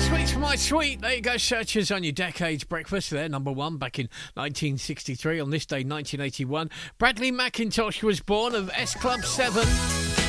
Sweets for My Sweet. There you go, Searchers on your Decades Breakfast. They're number one back in 1963. On this day, 1981, Bradley McIntosh was born of S Club 7.